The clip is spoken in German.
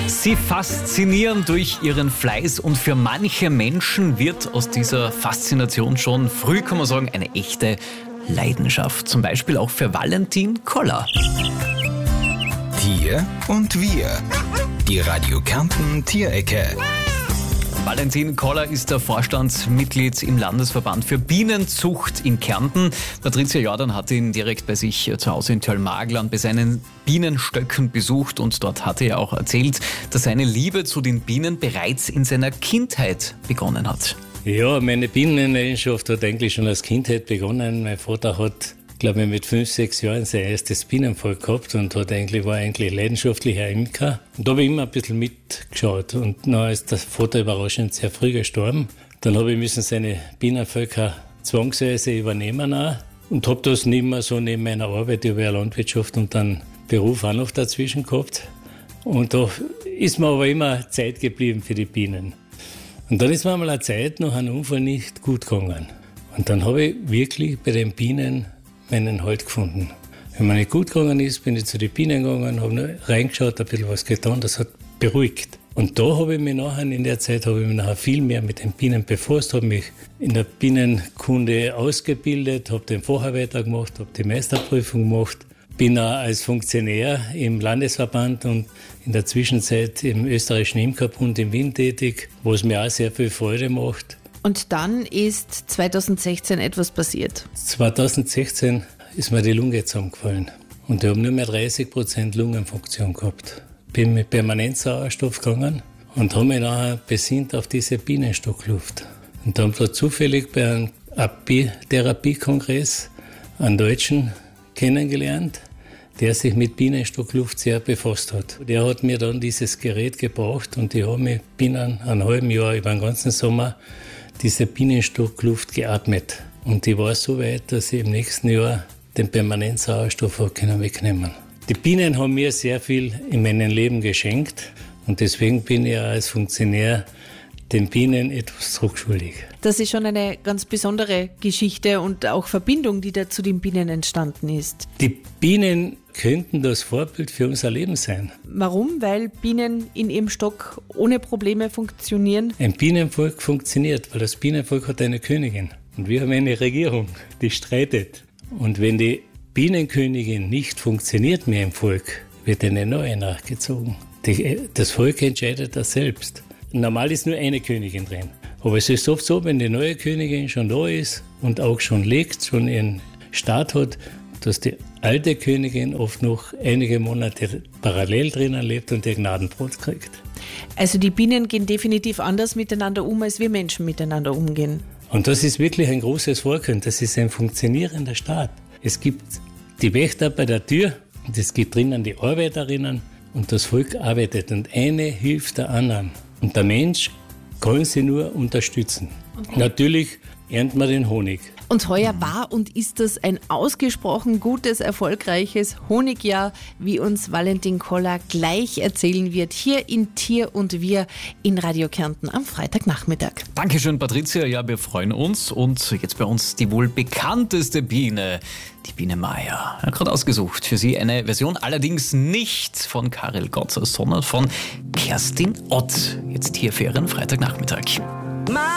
Sie faszinieren durch ihren Fleiß und für manche Menschen wird aus dieser Faszination schon früh, kann man sagen, eine echte Leidenschaft. Zum Beispiel auch für Valentin Koller. Tier und wir. Die Radio Kärnten Tierecke. Valentin Koller ist der Vorstandsmitglied im Landesverband für Bienenzucht in Kärnten. Patricia Jordan hat ihn direkt bei sich zu Hause in Tölmargland bei seinen Bienenstöcken besucht und dort hat er auch erzählt, dass seine Liebe zu den Bienen bereits in seiner Kindheit begonnen hat. Ja, meine Bienenleidenschaft hat eigentlich schon als Kindheit begonnen. Mein Vater hat, glaube ich, mit 5, 6 Jahren sein erstes Bienenvolk gehabt und war eigentlich leidenschaftlicher Imker. Und da habe ich immer ein bisschen mitgeschaut. Und dann ist der Vater überraschend sehr früh gestorben. Dann habe ich seine Bienenvölker zwangsweise übernehmen auch. Und habe das nicht mehr so neben meiner Arbeit über Landwirtschaft und dann Beruf auch noch dazwischen gehabt. Und da ist mir aber immer Zeit geblieben für die Bienen. Und dann ist mir einmal eine Zeit nach einem Unfall nicht gut gegangen. Und dann habe ich wirklich bei den Bienen meinen Halt gefunden. Wenn mir nicht gut gegangen ist, bin ich zu den Bienen gegangen, habe nur reingeschaut, ein bisschen was getan, das hat beruhigt. Und da habe ich mich nachher viel mehr mit den Bienen befasst, habe mich in der Bienenkunde ausgebildet, habe den Facharbeiter gemacht, habe die Meisterprüfung gemacht, bin auch als Funktionär im Landesverband und in der Zwischenzeit im österreichischen Imkerbund in Wien tätig, was mir auch sehr viel Freude macht. Und dann ist 2016 etwas passiert. 2016 ist mir die Lunge zusammengefallen und ich habe nur mehr 30% Lungenfunktion gehabt. Bin mit Permanentsauerstoff gegangen und habe mich nachher besinnt auf diese Bienenstockluft. Und dann war zufällig bei einem Apitherapie-Kongress einen Deutschen kennengelernt, der sich mit Bienenstockluft sehr befasst hat. Der hat mir dann dieses Gerät gebracht und ich habe mit Bienen ein halbes Jahr über den ganzen Sommer diese Bienenstockluft geatmet. Und ich war so weit, dass ich im nächsten Jahr den Permanentsauerstoff wegnehmen kann. Die Bienen haben mir sehr viel in meinem Leben geschenkt und deswegen bin ich auch als Funktionär den Bienen etwas zurückschuldig. Das ist schon eine ganz besondere Geschichte und auch Verbindung, die da zu den Bienen entstanden ist. Die Bienen könnten das Vorbild für unser Leben sein. Warum? Weil Bienen in ihrem Stock ohne Probleme funktionieren? Ein Bienenvolk funktioniert, weil das Bienenvolk hat eine Königin. Und wir haben eine Regierung, die streitet. Und wenn die Bienenkönigin nicht funktioniert mehr im Volk, wird eine neue nachgezogen. Das Volk entscheidet das selbst. Normal ist nur eine Königin drin. Aber es ist oft so, wenn die neue Königin schon da ist und auch schon legt, schon ihren Staat hat, dass die alte Königin oft noch einige Monate parallel drinnen lebt und ihr Gnadenbrot kriegt. Also die Bienen gehen definitiv anders miteinander um, als wir Menschen miteinander umgehen. Und das ist wirklich ein großes Vorkommen. Das ist ein funktionierender Staat. Es gibt die Wächter bei der Tür und es gibt drinnen die Arbeiterinnen und das Volk arbeitet und eine hilft der anderen. Und der Mensch kann sie nur unterstützen. Okay. Natürlich erntet man den Honig. Und heuer war und ist das ein ausgesprochen gutes, erfolgreiches Honigjahr, wie uns Valentin Koller gleich erzählen wird, hier in Tier und Wir in Radio Kärnten am Freitagnachmittag. Dankeschön, Patricia. Ja, wir freuen uns. Und jetzt bei uns die wohl bekannteste Biene, die Biene Maya. Er hat gerade ausgesucht für Sie eine Version, allerdings nicht von Karel Gott, sondern von Kerstin Ott. Jetzt hier für Ihren Freitagnachmittag.